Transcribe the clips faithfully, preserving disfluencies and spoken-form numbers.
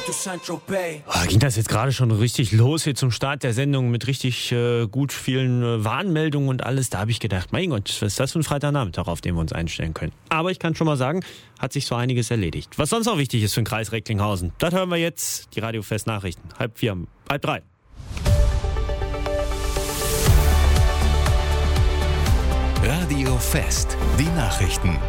Oh, ging das jetzt gerade schon richtig los hier zum Start der Sendung mit richtig äh, gut vielen äh, Warnmeldungen und alles. Da habe ich gedacht, mein Gott, was ist das für ein Freitagnachmittag, auf den wir uns einstellen können. Aber ich kann schon mal sagen, hat sich so einiges erledigt. Was sonst noch wichtig ist für den Kreis Recklinghausen, das hören wir jetzt, die Radio-Fest-Nachrichten. Halb vier, halb drei. Radio Fest, die Nachrichten.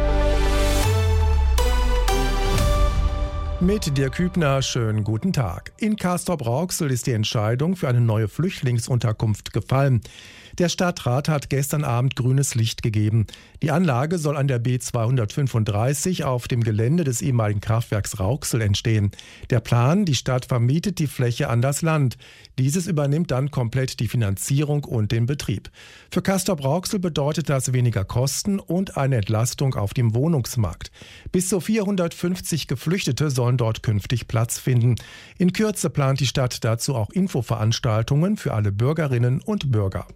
Mit Dirk Hübner, schönen guten Tag. In Castrop-Rauxel ist die Entscheidung für eine neue Flüchtlingsunterkunft gefallen. Der Stadtrat hat gestern Abend grünes Licht gegeben. Die Anlage soll an der B zweihundertfünfunddreißig auf dem Gelände des ehemaligen Kraftwerks Rauxel entstehen. Der Plan, die Stadt vermietet die Fläche an das Land. Dieses übernimmt dann komplett die Finanzierung und den Betrieb. Für Castrop-Rauxel bedeutet das weniger Kosten und eine Entlastung auf dem Wohnungsmarkt. Bis zu vierhundertfünfzig Geflüchtete sollen dort künftig Platz finden. In Kürze plant die Stadt dazu auch Infoveranstaltungen für alle Bürgerinnen und Bürger.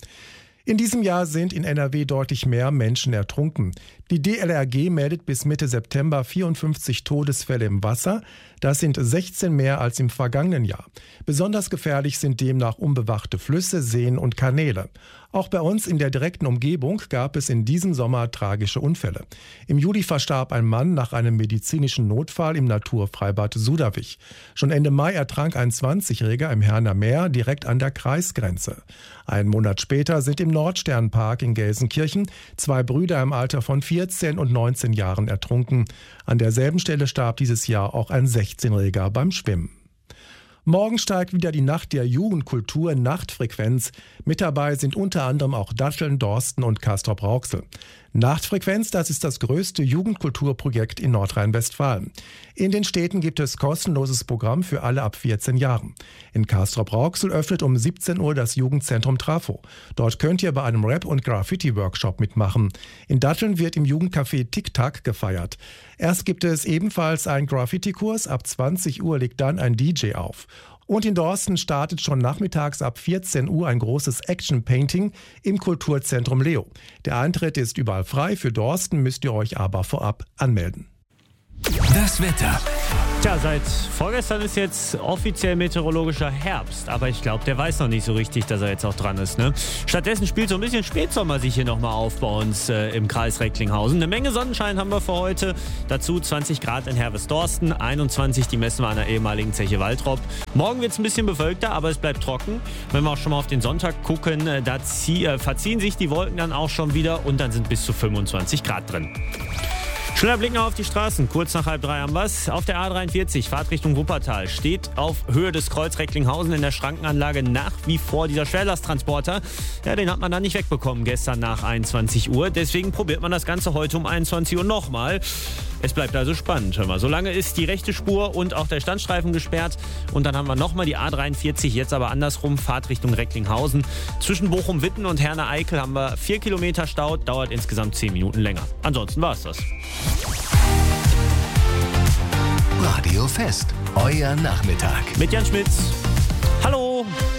In diesem Jahr sind in N R W deutlich mehr Menschen ertrunken. Die D L R G meldet bis Mitte September vierundfünfzig Todesfälle im Wasser. Das sind sechzehn mehr als im vergangenen Jahr. Besonders gefährlich sind demnach unbewachte Flüsse, Seen und Kanäle. Auch bei uns in der direkten Umgebung gab es in diesem Sommer tragische Unfälle. Im Juli verstarb ein Mann nach einem medizinischen Notfall im Naturfreibad Suderwich. Schon Ende Mai ertrank ein zwanzigjähriger im Herner Meer direkt an der Kreisgrenze. Einen Monat später sind im Nordsternpark in Gelsenkirchen zwei Brüder im Alter von vierzehn und neunzehn Jahren ertrunken. An derselben Stelle starb dieses Jahr auch ein sechzehnjähriger beim Schwimmen. Morgen steigt wieder die Nacht der Jugendkultur Nachtfrequenz. Mit dabei sind unter anderem auch Datteln, Dorsten und Castrop-Rauxel. Nachtfrequenz, das ist das größte Jugendkulturprojekt in Nordrhein-Westfalen. In den Städten gibt es kostenloses Programm für alle ab vierzehn Jahren. In Castrop-Rauxel öffnet um siebzehn Uhr das Jugendzentrum Trafo. Dort könnt ihr bei einem Rap- und Graffiti-Workshop mitmachen. In Datteln wird im Jugendcafé Tic-Tac gefeiert. Erst gibt es ebenfalls einen Graffiti-Kurs, ab zwanzig Uhr legt dann ein D J auf. Und in Dorsten startet schon nachmittags ab vierzehn Uhr ein großes Action-Painting im Kulturzentrum Leo. Der Eintritt ist überall frei, für Dorsten müsst ihr euch aber vorab anmelden. Das Wetter. Tja, seit vorgestern ist jetzt offiziell meteorologischer Herbst, aber ich glaube, der weiß noch nicht so richtig, dass er jetzt auch dran ist. Ne? Stattdessen spielt so ein bisschen Spätsommer sich hier nochmal auf bei uns äh, im Kreis Recklinghausen. Eine Menge Sonnenschein haben wir für heute. Dazu zwanzig Grad in Herves-Dorsten, einundzwanzig, die messen wir an der ehemaligen Zeche Waltrop. Morgen wird es ein bisschen bewölkter, aber es bleibt trocken. Wenn wir auch schon mal auf den Sonntag gucken, äh, da zieh, äh, verziehen sich die Wolken dann auch schon wieder und dann sind bis zu fünfundzwanzig Grad drin. Schneller Blick noch auf die Straßen. Kurz nach halb drei haben wir's. Auf der A dreiundvierzig, Fahrt Richtung Wuppertal, steht auf Höhe des Kreuz Recklinghausen in der Schrankenanlage nach wie vor dieser Schwerlasttransporter. Ja, den hat man dann nicht wegbekommen gestern nach einundzwanzig Uhr. Deswegen probiert man das Ganze heute um einundzwanzig Uhr nochmal. Es bleibt also spannend. Hör mal, solange ist die rechte Spur und auch der Standstreifen gesperrt. Und dann haben wir nochmal die A dreiundvierzig, jetzt aber andersrum, Fahrt Richtung Recklinghausen. Zwischen Bochum-Witten und Herne-Eickel haben wir vier Kilometer Stau, dauert insgesamt zehn Minuten länger. Ansonsten war's das. Radio Fest, euer Nachmittag. Mit Jan Schmitz. Hallo.